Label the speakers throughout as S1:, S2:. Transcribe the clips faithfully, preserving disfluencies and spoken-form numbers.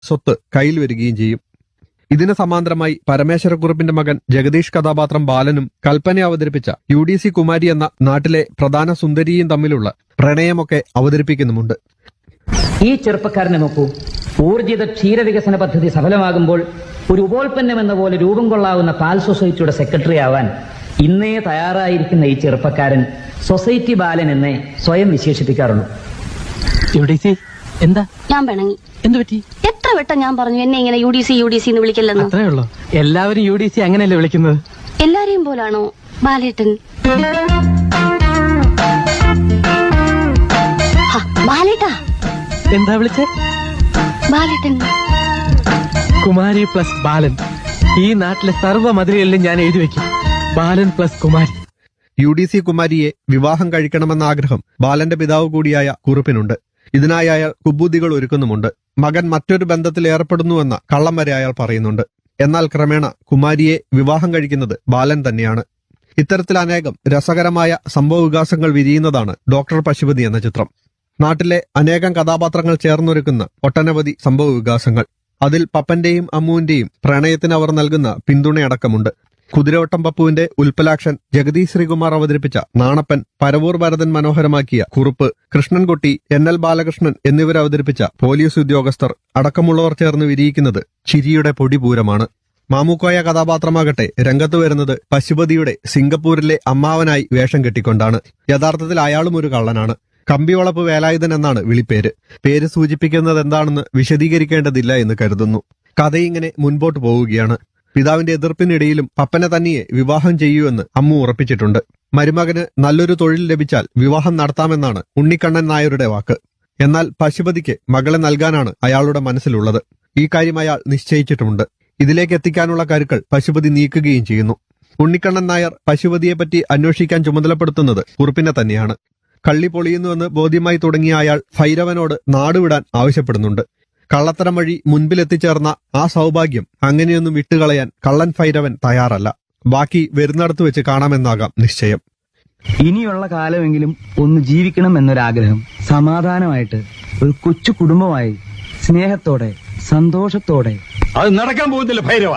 S1: സ്വത്ത് കയ്യിൽ വരികയും ചെയ്യും. ഇതിന് സമാന്തരമായി പരമേശ്വരക്കുറുപ്പിന്റെ മകൻ ജഗദീഷ് കഥാപാത്രം ബാലനും കൽപ്പന അവതരിപ്പിച്ച യു ഡി സി കുമാരി എന്ന നാട്ടിലെ പ്രധാന സുന്ദരിയും തമ്മിലുള്ള പ്രണയമൊക്കെ അവതരിപ്പിക്കുന്നുമുണ്ട്.
S2: ഈ ചെറുപ്പക്കാരനെ നോക്കൂ. ഊർജിത ക്ഷീരവികസന പദ്ധതി സഫലമാകുമ്പോൾ ഒരു ഉപോൽപ്പന്നം എന്ന പോലെ രൂപം കൊള്ളാവുന്ന പാൽ സൊസൈറ്റിയുടെ സെക്രട്ടറി ആവാൻ ഇന്നേ തയ്യാറായിരിക്കുന്ന ഈ ചെറുപ്പക്കാരൻ സൊസൈറ്റി ബാലൻ എന്നെ സ്വയം വിശേഷിപ്പിക്കാറുള്ളൂ.
S3: എന്താ
S4: ഞാൻ പിണങ്ങി.
S3: എന്ത് പറ്റി?
S4: എത്ര വട്ടം ഞാൻ പറഞ്ഞു എന്നെ ഇങ്ങനെ U D C U D C എന്ന് വിളിക്കില്ലെന്ന്.
S3: അത്രേ ഉള്ളൂ. എല്ലാവരും യു ഡി സി അങ്ങനെയല്ലേ വിളിക്കുന്നത്?
S4: എല്ലാരെയും പോലാണോ ബാലേട്ടൻ? ബാലേട്ടാ.
S3: എന്താ വിളിച്ചേ?
S4: ബാലേട്ടൻ.
S3: കുമാരി പ്ലസ് ബാലൻ. ഈ നാട്ടിലെ സർവ്വ മതിലുകളിലും ഞാൻ എഴുതി വെക്കും, ബാലൻ plus Kumari.
S1: U D C കുമാരിയെ വിവാഹം കഴിക്കണമെന്ന ആഗ്രഹം ബാലന്റെ പിതാവ് കൂടിയായ കുറുപ്പിനുണ്ട്. ഇതിനായി അയാൾ കുബൂതികൾ ഒരുക്കുന്നുമുണ്ട്. മകൻ മറ്റൊരു ബന്ധത്തിൽ ഏർപ്പെടുന്നുവെന്ന കള്ളം വരെ അയാൾ പറയുന്നുണ്ട്. എന്നാൽ ക്രമേണ കുമാരിയെ വിവാഹം കഴിക്കുന്നത് ബാലൻ തന്നെയാണ്. ഇത്തരത്തിൽ അനേകം രസകരമായ സംഭവവികാസങ്ങൾ വിരിയുന്നതാണ് ഡോക്ടർ പശുപതി എന്ന ചിത്രം. നാട്ടിലെ അനേകം കഥാപാത്രങ്ങൾ ചേർന്നൊരുക്കുന്ന ഒട്ടനവധി സംഭവവികാസങ്ങൾ. അതിൽ പപ്പന്റെയും അമ്മുവിന്റെയും പ്രണയത്തിന് അവർ നൽകുന്ന പിന്തുണയടക്കമുണ്ട്. കുതിരവട്ടം പപ്പുവിന്റെ ഉൽപ്പലാക്ഷൻ, ജഗദീഷ് ശ്രീകുമാർ അവതരിപ്പിച്ച നാണപ്പൻ, പരവൂർ ഭരതൻ മനോഹരമാക്കിയ കുറുപ്പ്, കൃഷ്ണൻകുട്ടി, എൻ എൽ ബാലകൃഷ്ണൻ എന്നിവർ അവതരിപ്പിച്ച പോലീസ് ഉദ്യോഗസ്ഥർ അടക്കമുള്ളവർ ചേർന്ന് വിരിയിക്കുന്നത് ചിരിയുടെ പൊടിപൂരമാണ്. മാമുക്കോയ കഥാപാത്രമാകട്ടെ രംഗത്ത് വരുന്നത് പശുപതിയുടെ സിംഗപ്പൂരിലെ അമ്മാവനായി വേഷം കെട്ടിക്കൊണ്ടാണ്. യഥാർത്ഥത്തിൽ അയാളും ഒരു കള്ളനാണ്. കമ്പിവളപ്പ് വേലായുധൻ എന്നാണ് വിളിപ്പേര്. പേര് സൂചിപ്പിക്കുന്നത് എന്താണെന്ന് വിശദീകരിക്കേണ്ടതില്ല എന്ന് കരുതുന്നു. കഥയിങ്ങനെ മുൻപോട്ട് പോവുകയാണ്. പിതാവിന്റെ എതിർപ്പിനിടയിലും പപ്പനെ തന്നെയെ വിവാഹം ചെയ്യൂവെന്ന് അമ്മു ഉറപ്പിച്ചിട്ടുണ്ട്. മരുമകന് നല്ലൊരു തൊഴിൽ ലഭിച്ചാൽ വിവാഹം നടത്താമെന്നാണ് ഉണ്ണിക്കണ്ണൻ നായരുടെ വാക്ക്. എന്നാൽ പശുപതിക്ക് മകളെ നൽകാനാണ് അയാളുടെ മനസ്സിലുള്ളത്. ഈ കാര്യം അയാൾ നിശ്ചയിച്ചിട്ടുമുണ്ട്. ഇതിലേക്ക് എത്തിക്കാനുള്ള കരുക്കൾ പശുപതി നീക്കുകയും ചെയ്യുന്നു. ഉണ്ണിക്കണ്ണൻ നായർ പശുപതിയെപ്പറ്റി അന്വേഷിക്കാൻ ചുമതലപ്പെടുത്തുന്നത് കുറുപ്പിനെ തന്നെയാണ്. കള്ളി പൊളിയുന്നുവെന്ന് ബോധ്യമായി തുടങ്ങിയ അയാൾ ഭൈരവനോട് നാടുവിടാൻ ആവശ്യപ്പെടുന്നുണ്ട്. കള്ളത്തരം വഴി മുൻപിലെത്തിച്ചേർന്ന ആ സൗഭാഗ്യം അങ്ങനെയൊന്നും വിട്ടുകളയാൻ കള്ളൻ ഭൈരവൻ തയ്യാറല്ല. ബാക്കി വരുന്നിടത്ത് വെച്ച് കാണാമെന്നാകാം നിശ്ചയം.
S5: ഇനിയുള്ള കാലമെങ്കിലും ഒന്ന് ജീവിക്കണം എന്നൊരാഗ്രഹം, സമാധാനമായിട്ട് ഒരു കൊച്ചു കുടുംബമായി സ്നേഹത്തോടെ സന്തോഷത്തോടെ.
S6: അത് നടക്കാൻ പോകുന്നില്ല ഭൈരവ.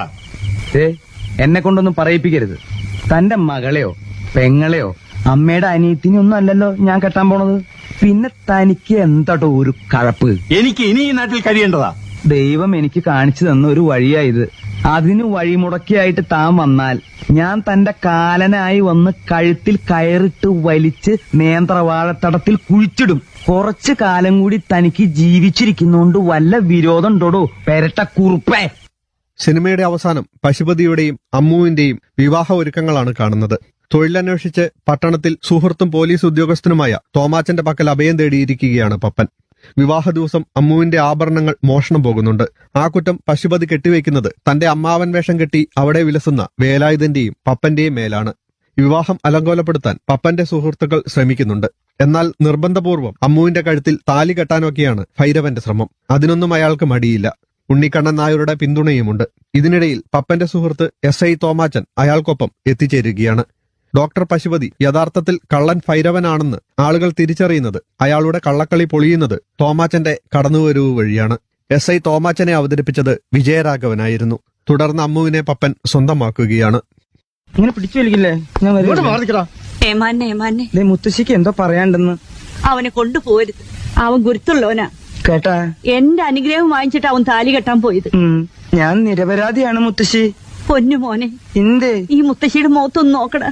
S5: ഏ എന്നെ കൊണ്ടൊന്നും പറയിപ്പിക്കരുത്. തന്റെ മകളെയോ പെങ്ങളെയോ അമ്മയുടെ അനിയത്തിനൊന്നും അല്ലല്ലോ ഞാൻ കെട്ടാൻ പോണത്. പിന്നെ തനിക്ക് എന്താട്ടോ ഒരു കഴപ്പ്?
S6: എനിക്ക് ഇനി ഈ നാട്ടിൽ കഴിയേണ്ടതാ.
S5: ദൈവം എനിക്ക് കാണിച്ചു തന്ന ഒരു വഴിയായത്. അതിന് വഴിമുടക്കിയായിട്ട് താൻ വന്നാൽ ഞാൻ തന്റെ കാലനായി വന്ന് കഴുത്തിൽ കയറിട്ട് വലിച്ച് നേന്ത്രവാഴത്തടത്തിൽ കുഴിച്ചിടും. കുറച്ചു കാലം കൂടി തനിക്ക് ജീവിച്ചിരിക്കുന്നോണ്ട് വല്ല വിരോധം ഉണ്ടോടോ പെരട്ട കുറുപ്പേ?
S1: സിനിമയുടെ അവസാനം പശുപതിയുടെയും അമ്മുവിന്റെയും വിവാഹ ഒരുക്കങ്ങളാണ് കാണുന്നത്. തൊഴിലന്വേഷിച്ച് പട്ടണത്തിൽ സുഹൃത്തും പോലീസ് ഉദ്യോഗസ്ഥനുമായ തോമാച്ചന്റെ പക്കൽ അഭയം തേടിയിരിക്കുകയാണ് പപ്പൻ. വിവാഹ ദിവസം അമ്മുവിന്റെ ആഭരണങ്ങൾ മോഷണം പോകുന്നുണ്ട്. ആ കുറ്റം പശുപതി കെട്ടിവെക്കുന്നത് തന്റെ അമ്മാവൻ വേഷം കെട്ടി അവിടെ വിലസുന്ന വേലായുധന്റെയും പപ്പന്റെയും മേലാണ്. വിവാഹം അലങ്കോലപ്പെടുത്താൻ പപ്പന്റെ സുഹൃത്തുക്കൾ ശ്രമിക്കുന്നുണ്ട്. എന്നാൽ നിർബന്ധപൂർവ്വം അമ്മുവിന്റെ കഴുത്തിൽ താലി കെട്ടാനൊക്കെയാണ് ഭൈരവന്റെ ശ്രമം. അതിനൊന്നും അയാൾക്ക് മടിയില്ല. ഉണ്ണിക്കണ്ണൻ നായരുടെ പിന്തുണയുമുണ്ട്. ഇതിനിടയിൽ പപ്പന്റെ സുഹൃത്ത് S I Thomachan അയാൾക്കൊപ്പം എത്തിച്ചേരുകയാണ്. Doctor Pashupati യഥാർത്ഥത്തിൽ കള്ളൻ ഭൈരവനാണെന്ന് ആളുകൾ തിരിച്ചറിയുന്നത് അയാളുടെ കള്ളക്കളി പൊളിയുന്നത് തോമാച്ചന്റെ കടന്നുവരവ് വഴിയാണ്. എസ് ഐ തോമാച്ചനെ അവതരിപ്പിച്ചത് വിജയരാഘവനായിരുന്നു. തുടർന്ന് അമ്മുവിനെ പപ്പൻ സ്വന്തമാക്കുകയാണ്.
S5: ഇങ്ങനെ പിടിച്ചു വലിക്കില്ലേ? ഞാൻ മുത്തശ്ശിക്ക് എന്തോ പറയാണ്ടെന്ന്.
S7: അവനെ കൊണ്ടുപോരുത്. അവൻ ഗുരുത്തുള്ളവനാ
S5: കേട്ടാ.
S7: എന്റെ അനുഗ്രഹം വാങ്ങിച്ചിട്ട് അവൻ താലി കെട്ടാൻ പോയത്.
S5: ഞാൻ നിരപരാധിയാണ് മുത്തശ്ശി.
S7: പൊന്നു മോനെ,
S5: എന്തേ
S7: ഈ മുത്തശ്ശിയുടെ മുഖത്തൊന്ന് നോക്കണ.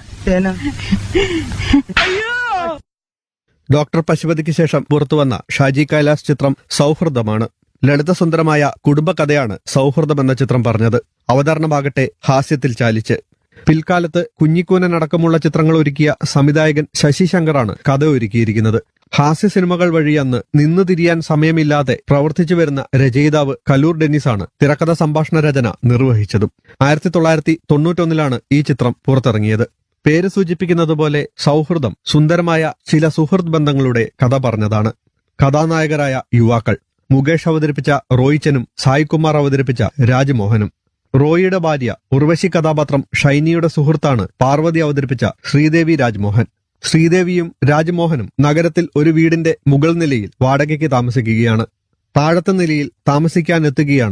S1: ഡോക്ടർ പശുപതിക്ക് ശേഷം പുറത്തുവന്ന ഷാജി കൈലാസ് ചിത്രം സൗഹൃദമാണ്. ലളിതസുന്ദരമായ കുടുംബകഥയാണ് സൗഹൃദം എന്ന ചിത്രം പറഞ്ഞത്. അവതരണമാകട്ടെ ഹാസ്യത്തിൽ ചാലിച്ച്. പിൽക്കാലത്ത് കുഞ്ഞിക്കൂനൻ അടക്കമുള്ള ചിത്രങ്ങൾ ഒരുക്കിയ സംവിധായകൻ ശശി ശങ്കറാണ് കഥ ഒരുക്കിയിരിക്കുന്നത്. ഹാസ്യ സിനിമകൾ വഴി അന്ന് നിന്നു തിരിയാൻ സമയമില്ലാതെ പ്രവർത്തിച്ചു വരുന്ന രചയിതാവ് കലൂർ ഡെന്നിസാണ് തിരക്കഥ സംഭാഷണ രചന നിർവഹിച്ചതും. ആയിരത്തി തൊള്ളായിരത്തി തൊണ്ണൂറ്റൊന്നിലാണ് ഈ ചിത്രം പുറത്തിറങ്ങിയത്. പേര് സൂചിപ്പിക്കുന്നത് പോലെ സൗഹൃദം സുന്ദരമായ ചില സുഹൃത്ത് ബന്ധങ്ങളുടെ കഥ പറഞ്ഞതാണ്. കഥാനായകരായ യുവാക്കൾ മുകേഷ് അവതരിപ്പിച്ച റോയിച്ചനും സായികുമാർ അവതരിപ്പിച്ച രാജ്മോഹനും. റോയിയുടെ ഭാര്യ ഉർവശി കഥാപാത്രം ഷൈനിയുടെ സുഹൃത്താണ് പാർവതി അവതരിപ്പിച്ച ശ്രീദേവി രാജ്മോഹൻ. ശ്രീദേവിയും രാജ്മോഹനും നഗരത്തിൽ ഒരു വീടിന്റെ മുകൾ നിലയിൽ വാടകയ്ക്ക് താമസിക്കുകയാണ്. താഴത്തെ നിലയിൽ താമസിക്കാനെത്തുകയാണ്